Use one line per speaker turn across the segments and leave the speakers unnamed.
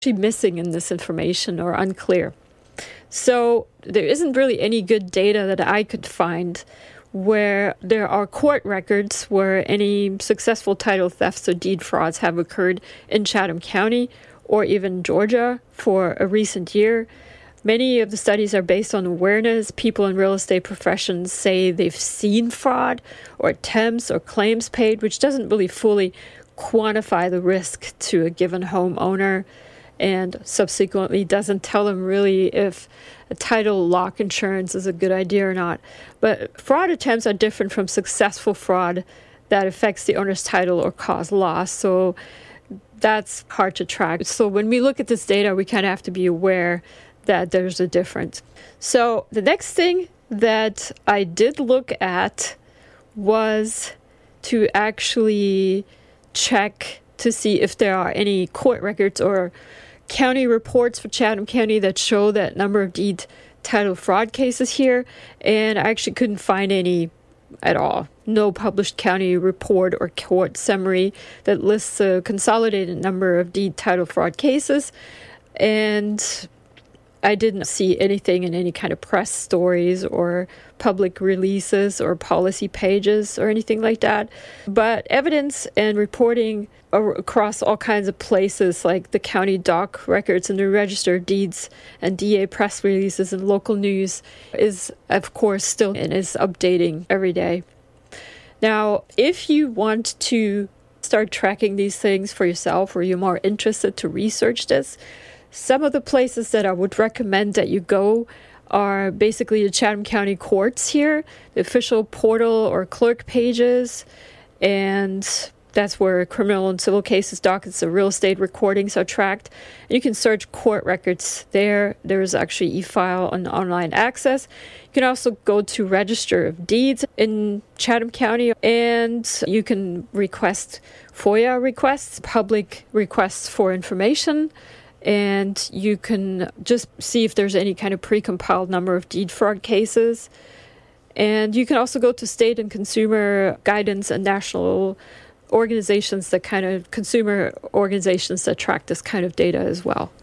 actually missing in this information or unclear. So there isn't really any good data that I could find where there are court records where any successful title thefts or deed frauds have occurred in Chatham County or even Georgia for a recent year. Many of the studies are based on awareness. People in real estate professions say they've seen fraud or attempts or claims paid, which doesn't really fully quantify the risk to a given homeowner, and subsequently doesn't tell them really if a title lock insurance is a good idea or not. But fraud attempts are different from successful fraud that affects the owner's title or cause loss. So that's hard to track. So when we look at this data, we kind of have to be aware that there's a difference. So the next thing that I did look at was to actually check to see if there are any court records or county reports for Chatham County that show that number of deed title fraud cases here, and I actually couldn't find any at all. No published county report or court summary that lists a consolidated number of deed title fraud cases, and I didn't see anything in any kind of press stories or public releases or policy pages or anything like that. But evidence and reporting across all kinds of places like the county doc records and the register of deeds and DA press releases and local news is, of course, still and is updating every day. Now, if you want to start tracking these things for yourself or you're more interested to research this, some of the places that I would recommend that you go are basically the Chatham County courts here, the official portal or clerk pages, and that's where criminal and civil cases, dockets, and real estate recordings are tracked. And you can search court records there. There's actually e-file and online access. You can also go to Register of Deeds in Chatham County, and you can request FOIA requests, public requests for information, and you can just see if there's any kind of pre-compiled number of deed fraud cases. And you can also go to state and consumer guidance and national organizations consumer organizations that track this kind of data as well.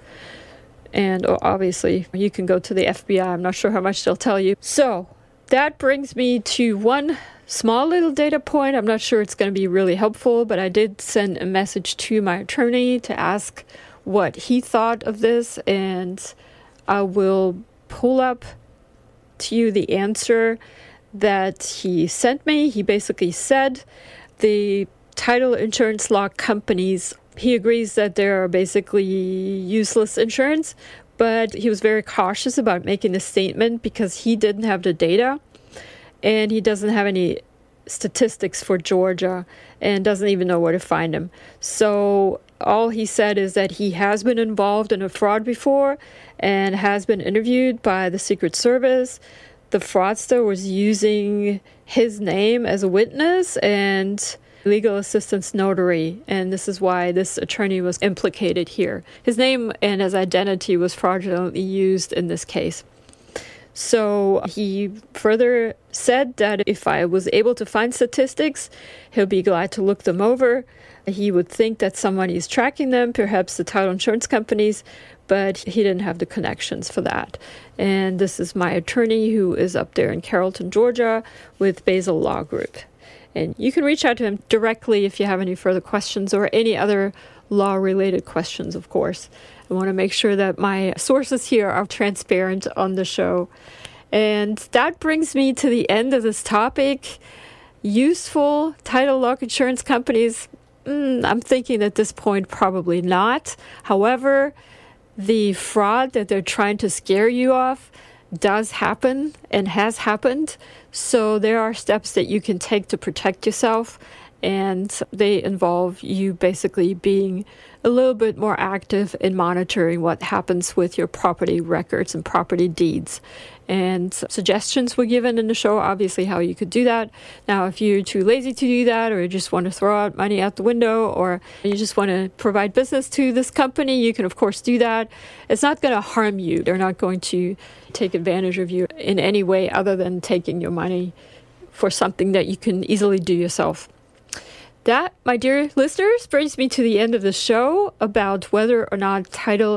And obviously, you can go to the FBI. I'm not sure how much they'll tell you. So that brings me to one small little data point. I'm not sure it's going to be really helpful, but I did send a message to my attorney to ask what he thought of this, and I will pull up to you the answer that he sent me. He basically said the title insurance law companies, he agrees that there are basically useless insurance, but he was very cautious about making the statement because he didn't have the data and he doesn't have any statistics for Georgia and doesn't even know where to find them. So all he said is that he has been involved in a fraud before and has been interviewed by the Secret Service. The fraudster was using his name as a witness and legal assistance notary, and this is why this attorney was implicated here. His name and his identity was fraudulently used in this case. So he further said that if I was able to find statistics, he'll be glad to look them over. He would think that somebody is tracking them, perhaps the title insurance companies, but he didn't have the connections for that. And this is my attorney who is up there in Carrollton, Georgia with Basil Law Group. And you can reach out to him directly if you have any further questions or any other law-related questions, of course. I want to make sure that my sources here are transparent on the show. And that brings me to the end of this topic. Useful title lock insurance companies, I'm thinking at this point probably not. However, the fraud that they're trying to scare you off does happen and has happened. So there are steps that you can take to protect yourself, and they involve you basically being a little bit more active in monitoring what happens with your property records and property deeds. And suggestions were given in the show, obviously, how you could do that. Now, if you're too lazy to do that, or you just want to throw out money out the window, or you just want to provide business to this company, you can, of course, do that. It's not going to harm you. They're not going to take advantage of you in any way other than taking your money for something that you can easily do yourself. That, my dear listeners, brings me to the end of the show about whether or not title